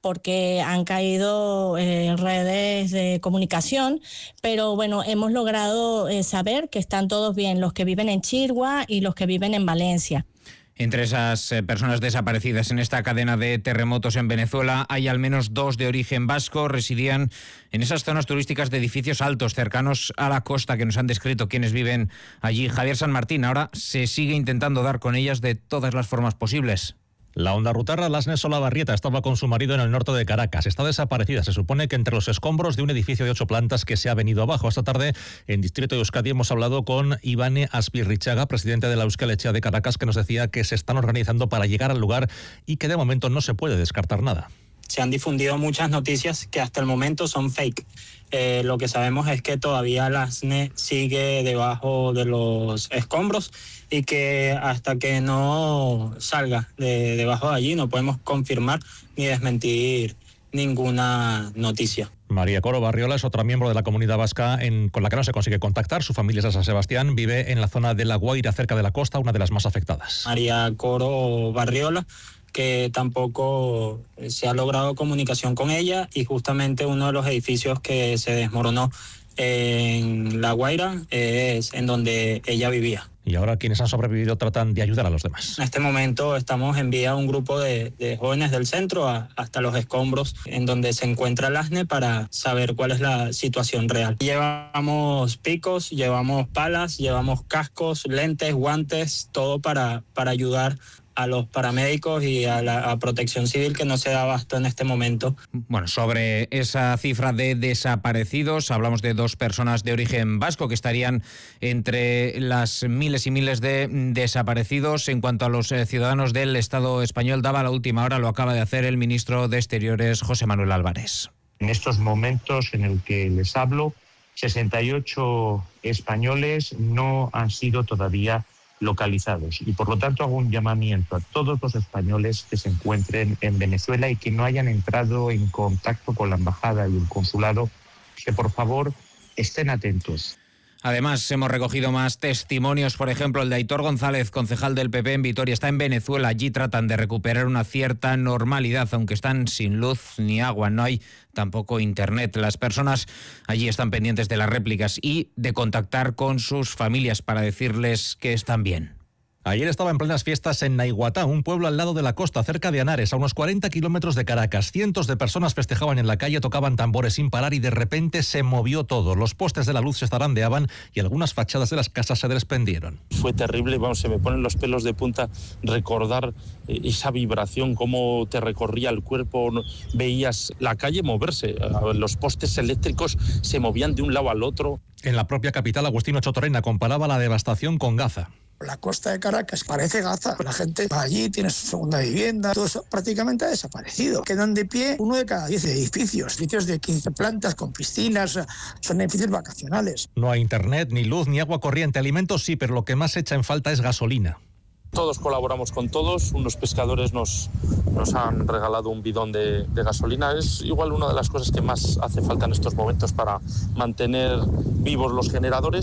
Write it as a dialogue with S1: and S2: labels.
S1: porque han caído redes de comunicación, pero bueno, hemos logrado saber que están todos bien, los que viven en Chirgua y los que viven en Valencia.
S2: Entre esas personas desaparecidas en esta cadena de terremotos en Venezuela hay al menos 2 de origen vasco. Residían en esas zonas turísticas de edificios altos cercanos a la costa que nos han descrito quienes viven allí. Javier San Martín, ahora se sigue intentando dar con ellas de todas las formas posibles.
S3: La hondarrutarra Lasne Solabarrieta estaba con su marido en el norte de Caracas. Está desaparecida. Se supone que entre los escombros de un edificio de 8 plantas que se ha venido abajo. Esta tarde, en Distrito de Euskadi, hemos hablado con Ivane Aspirrichaga, presidente de la Euskal Etxea de Caracas, que nos decía que se están organizando para llegar al lugar y que de momento no se puede descartar nada.
S4: Se han difundido muchas noticias que hasta el momento son fake. Lo que sabemos es que todavía Lasne sigue debajo de los escombros y que hasta que no salga debajo de allí no podemos confirmar ni desmentir ninguna noticia.
S3: María Coro Barriola es otra miembro de la comunidad vasca con la que no se consigue contactar. Su familia es de San Sebastián, vive en la zona de La Guaira, cerca de la costa, una de las más afectadas.
S4: María Coro Barriola, que tampoco se ha logrado comunicación con ella, y justamente uno de los edificios que se desmoronó en La Guaira es en donde ella vivía.
S3: Y ahora quienes han sobrevivido tratan de ayudar a los demás.
S4: En este momento estamos enviando un grupo de jóvenes del centro hasta los escombros en donde se encuentra Lasne para saber cuál es la situación real. Llevamos picos, llevamos palas, llevamos cascos, lentes, guantes, todo para ayudar a los paramédicos y a la Protección Civil, que no se da abasto en este momento.
S2: Bueno, sobre esa cifra de desaparecidos, hablamos de 2 personas de origen vasco que estarían entre las miles y miles de desaparecidos. En cuanto a los ciudadanos del Estado español, daba la última hora, lo acaba de hacer el ministro de Exteriores, José Manuel Álvarez.
S5: En estos momentos en el que les hablo, 68 españoles no han sido todavía localizados, y por lo tanto hago un llamamiento a todos los españoles que se encuentren en Venezuela y que no hayan entrado en contacto con la embajada y el consulado, que por favor estén atentos.
S2: Además, hemos recogido más testimonios, por ejemplo, el de Aitor González, concejal del PP en Vitoria, está en Venezuela. Allí tratan de recuperar una cierta normalidad, aunque están sin luz ni agua, no hay tampoco internet. Las personas allí están pendientes de las réplicas y de contactar con sus familias para decirles que están bien.
S3: Ayer estaba en plenas fiestas en Naiguatá, un pueblo al lado de la costa, cerca de Henares, a unos 40 kilómetros de Caracas. Cientos de personas festejaban en la calle, tocaban tambores sin parar y de repente se movió todo. Los postes de la luz se zarandeaban y algunas fachadas de las casas se desprendieron.
S6: Fue terrible, se me ponen los pelos de punta recordar esa vibración, cómo te recorría el cuerpo, veías la calle moverse, los postes eléctricos se movían de un lado al otro.
S3: En la propia capital, Agustino Chotorena comparaba la devastación con Gaza.
S7: La costa de Caracas parece Gaza. La gente va allí, tiene su segunda vivienda, todo eso prácticamente ha desaparecido. Quedan de pie 1 de cada 10 edificios de 15 plantas con piscinas, son edificios vacacionales.
S3: No hay internet, ni luz, ni agua corriente. Alimentos sí, pero lo que más echa en falta es gasolina.
S6: Todos colaboramos con todos, unos pescadores nos han regalado un bidón de gasolina. Es igual una de las cosas que más hace falta en estos momentos para mantener vivos los generadores.